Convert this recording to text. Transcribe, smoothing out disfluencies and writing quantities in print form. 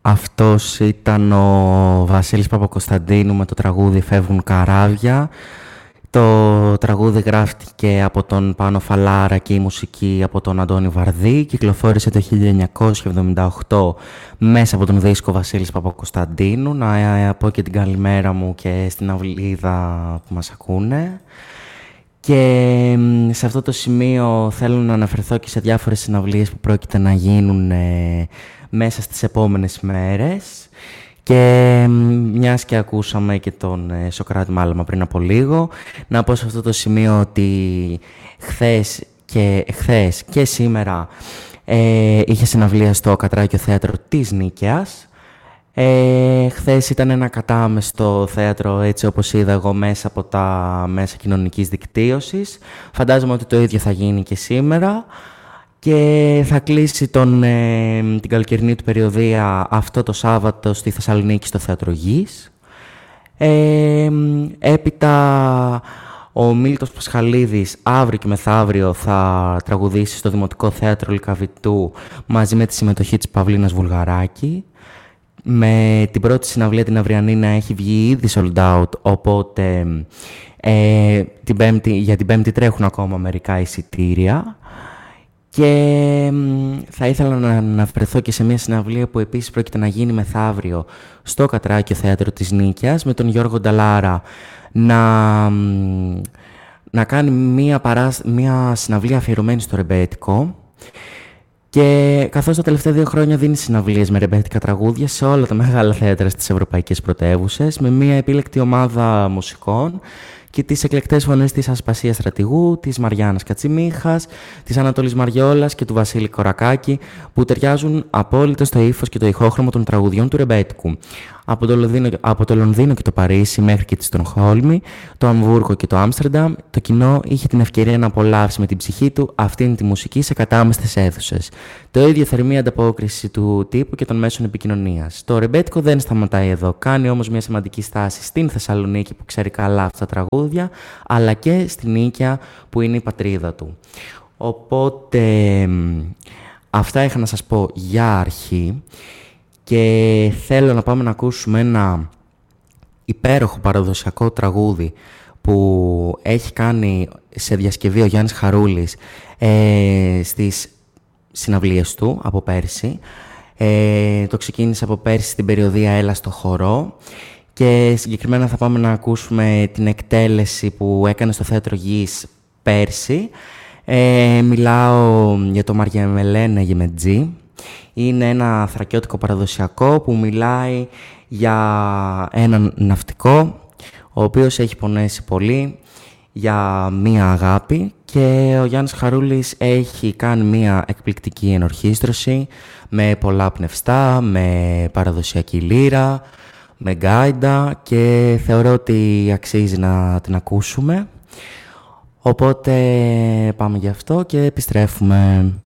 Αυτός ήταν ο Βασίλης Παπακοσταντίνου με το τραγούδι «Φεύγουν καράβια». Το τραγούδι γράφτηκε από τον Πάνο Φαλάρα και η μουσική από τον Αντώνη Βαρδί. Κυκλοφόρησε το 1978 μέσα από τον δίσκο Βασίλης Παπακοσταντίνου. Να πω και την καλημέρα μου και στην αυλίδα που μας ακούνε. Και σε αυτό το σημείο θέλω να αναφερθώ και σε διάφορες συναυλίες που πρόκειται να γίνουν μέσα στις επόμενες μέρες. Και μιας και ακούσαμε και τον Σωκράτη Μάλαμα πριν από λίγο, να πω σε αυτό το σημείο ότι χθες και σήμερα είχε συναυλία στο Κατράκιο Θέατρο της Νίκαιας. Χθες ήταν ένα κατάμεστο θέατρο, έτσι όπως είδα εγώ, μέσα από τα μέσα κοινωνικής δικτύωσης. Φαντάζομαι ότι το ίδιο θα γίνει και σήμερα. Και θα κλείσει την καλοκαιρινή του περιοδία αυτό το Σάββατο στη Θεσσαλονίκη στο Θέατρο Γης. Έπειτα ο Μίλτος Πασχαλίδης αύριο και μεθαύριο θα τραγουδήσει στο Δημοτικό Θέατρο Λυκαβητού μαζί με τη συμμετοχή της Παυλίνας Βουλγαράκη. Με την πρώτη συναυλία την αυριανή να έχει βγει ήδη sold out, οπότε για την Πέμπτη τρέχουν ακόμα μερικά εισιτήρια. Και θα ήθελα να αναφερθώ και σε μια συναυλία που επίσης πρόκειται να γίνει μεθαύριο στο Κατράκιο Θέατρο της Νίκαιας με τον Γιώργο Νταλάρα να κάνει μια συναυλία αφιερωμένη στο ρεμπέτικο. Και καθώς τα τελευταία 2 χρόνια δίνει συναυλίες με ρεμπέτικα τραγούδια σε όλα τα μεγάλα θέατρα στις ευρωπαϊκές πρωτεύουσες με μια επίλεκτη ομάδα μουσικών και τις εκλεκτές φωνές της Ασπασίας Στρατηγού, της Μαριάννας Κατσιμίχας, της Ανατολής Μαριόλας και του Βασίλη Κορακάκη, που ταιριάζουν απόλυτα στο ύφος και το ηχόχρωμο των τραγουδιών του ρεμπέτικου. Από το Λονδίνο και το Παρίσι μέχρι και τη Στοκχόλμη, το Αμβούργο και το Άμστερνταμ, το κοινό είχε την ευκαιρία να απολαύσει με την ψυχή του αυτήν τη μουσική σε κατάμεστες αίθουσες. Το ίδιο θερμή ανταπόκριση του τύπου και των μέσων επικοινωνίας. Το ρεμπέτικο δεν σταματάει εδώ. Κάνει όμως μια σημαντική στάση στην Θεσσαλονίκη που ξέρει καλά αυτά τα τραγούδια, αλλά και στην Νίκαια που είναι η πατρίδα του. Οπότε αυτά είχα να σας πω για αρχή. Και θέλω να πάμε να ακούσουμε ένα υπέροχο παραδοσιακό τραγούδι που έχει κάνει σε διασκευή ο Γιάννης Χαρούλης στις συναυλίες του από πέρσι. Το ξεκίνησε από πέρσι στην περιοδία «Έλα στο χορό» και συγκεκριμένα θα πάμε να ακούσουμε την εκτέλεση που έκανε στο Θέατρο Γης πέρσι. Μιλάω για το Μαριαμελένα Γεμετζή. Είναι ένα θρακιώτικο παραδοσιακό που μιλάει για έναν ναυτικό ο οποίος έχει πονέσει πολύ για μία αγάπη και ο Γιάννης Χαρούλης έχει κάνει μία εκπληκτική ενορχήστρωση με πολλά πνευστά, με παραδοσιακή λύρα, με γκάιντα και θεωρώ ότι αξίζει να την ακούσουμε. Οπότε πάμε γι' αυτό και επιστρέφουμε.